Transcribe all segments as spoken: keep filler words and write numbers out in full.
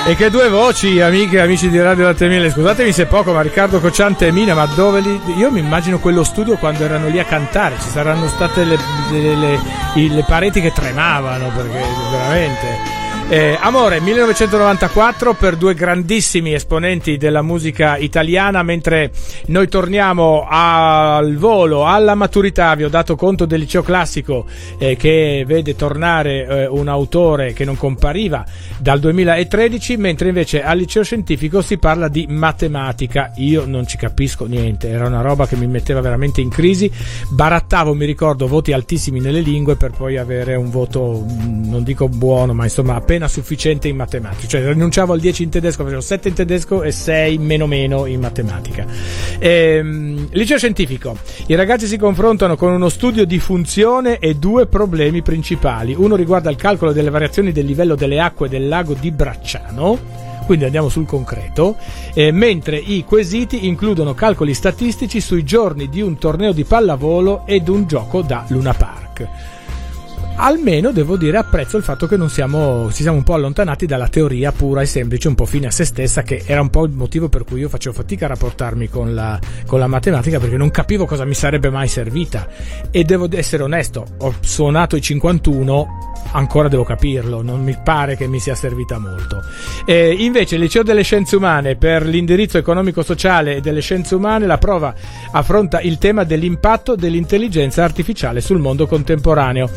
E che due voci, amiche e amici di Radio Latte e Miele. Scusatemi se poco, ma Riccardo Cocciante e Mina, ma dove li... Io mi immagino quello studio quando erano lì a cantare, ci saranno state le, le, le, le, le pareti che tremavano, perché veramente... Eh, Amore, millenovecentonovantaquattro, per due grandissimi esponenti della musica italiana. Mentre noi torniamo al volo, alla maturità, vi ho dato conto del liceo classico, eh, che vede tornare eh, un autore che non compariva dal duemilatredici, mentre invece al liceo scientifico si parla di matematica. Io non ci capisco niente, era una roba che mi metteva veramente in crisi. Barattavo, mi ricordo, voti altissimi nelle lingue per poi avere un voto, non dico buono, ma insomma appena sufficiente in matematica, cioè rinunciavo al dieci in tedesco, facevo sette in tedesco e sei meno meno in matematica. Ehm, liceo scientifico, i ragazzi si confrontano con uno studio di funzione e due problemi principali. Uno riguarda il calcolo delle variazioni del livello delle acque del lago di Bracciano, quindi andiamo sul concreto, eh, mentre i quesiti includono calcoli statistici sui giorni di un torneo di pallavolo ed un gioco da Luna Park. Almeno devo dire apprezzo il fatto che non siamo ci siamo un po' allontanati dalla teoria pura e semplice, un po' fine a se stessa, che era un po' il motivo per cui io facevo fatica a rapportarmi con la, con la matematica, perché non capivo cosa mi sarebbe mai servita. E devo essere onesto, ho suonato i cinquantuno, ancora devo capirlo, non mi pare che mi sia servita molto. E invece il liceo delle scienze umane, per l'indirizzo economico-sociale e delle scienze umane, la prova affronta il tema dell'impatto dell'intelligenza artificiale sul mondo contemporaneo.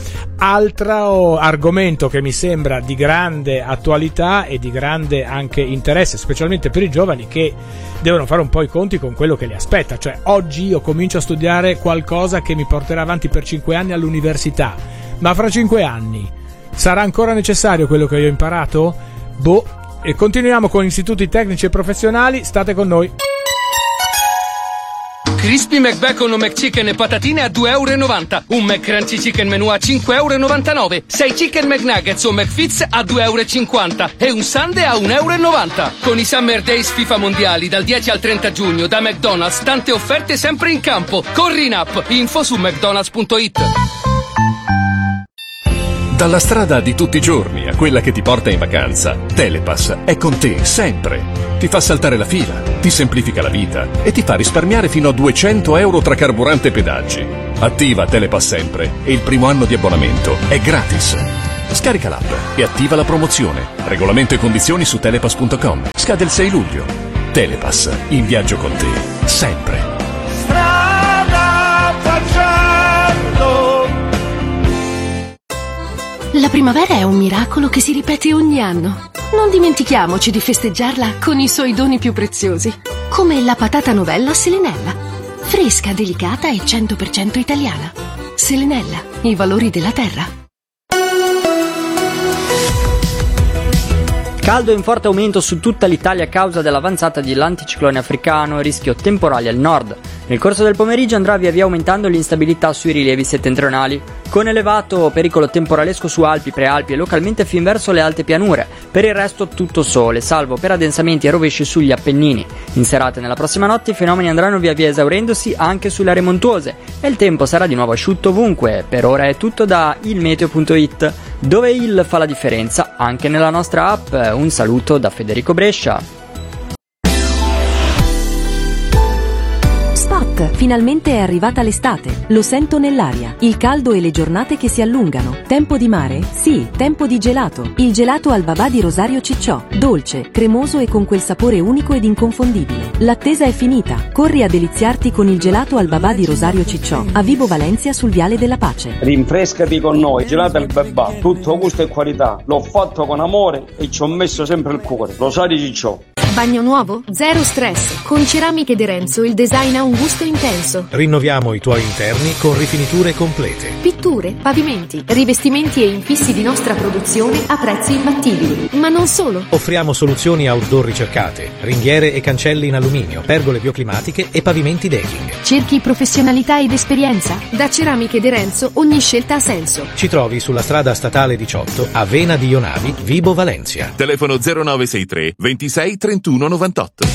Altro argomento che mi sembra di grande attualità e di grande anche interesse, specialmente per i giovani che devono fare un po' i conti con quello che li aspetta. Cioè, oggi io comincio a studiare qualcosa che mi porterà avanti per cinque anni all'università, ma fra cinque anni sarà ancora necessario quello che io ho imparato? Boh. E continuiamo con istituti tecnici e professionali, state con noi. Crispy McBacon o McChicken e patatine a due e novanta euro. Un McCrunchy Chicken Menù a cinque e novantanove euro. sei Chicken McNuggets o McFits a due e cinquanta euro. E un Sundae a un e novanta euro. Con i Summer Days FIFA Mondiali dal dieci al trenta giugno da McDonald's, tante offerte sempre in campo. Corri in app, info su mcdonalds punto it. Dalla strada di tutti i giorni a quella che ti porta in vacanza, Telepass è con te sempre. Ti fa saltare la fila, ti semplifica la vita e ti fa risparmiare fino a duecento euro tra carburante e pedaggi. Attiva Telepass sempre e il primo anno di abbonamento è gratis. Scarica l'app e attiva la promozione. Regolamento e condizioni su telepass punto com. Scade il sei luglio. Telepass, in viaggio con te, sempre. La primavera è un miracolo che si ripete ogni anno. Non dimentichiamoci di festeggiarla con i suoi doni più preziosi, come la patata novella Selenella. Fresca, delicata e cento per cento italiana. Selenella, i valori della terra. Caldo in forte aumento su tutta l'Italia a causa dell'avanzata dell'anticiclone africano e rischio temporali al nord. Nel corso del pomeriggio andrà via via aumentando l'instabilità sui rilievi settentrionali, con elevato pericolo temporalesco su Alpi, Prealpi e localmente fin verso le alte pianure. Per il resto tutto sole, salvo per addensamenti e rovesci sugli Appennini. In serata e nella prossima notte i fenomeni andranno via via esaurendosi anche sulle aree montuose e il tempo sarà di nuovo asciutto ovunque. Per ora è tutto da ilmeteo punto it, dove il fa la differenza anche nella nostra app. Un saluto da Federico Brescia. Finalmente è arrivata l'estate, lo sento nell'aria, il caldo e le giornate che si allungano. Tempo di mare? Sì, tempo di gelato. Il gelato al babà di Rosario Cicciò, dolce, cremoso e con quel sapore unico ed inconfondibile. L'attesa è finita, corri a deliziarti con il gelato al babà di Rosario Cicciò, a Vibo Valencia sul Viale della Pace. Rinfrescati con noi, gelato al babà, tutto gusto e qualità. L'ho fatto con amore e ci ho messo sempre il cuore. Rosario Cicciò. Bagno nuovo? Zero stress. Con Ceramiche De Renzo il design ha un gusto intenso. Rinnoviamo i tuoi interni con rifiniture complete. Pitture, pavimenti, rivestimenti e infissi di nostra produzione a prezzi imbattibili. Ma non solo. Offriamo soluzioni outdoor ricercate, ringhiere e cancelli in alluminio, pergole bioclimatiche e pavimenti decking. Cerchi professionalità ed esperienza? Da Ceramiche De Renzo ogni scelta ha senso. Ci trovi sulla strada statale diciotto a Vena di Ionavi, Vibo Valencia. Telefono zero nove sei tre ventisei trentuno novantotto.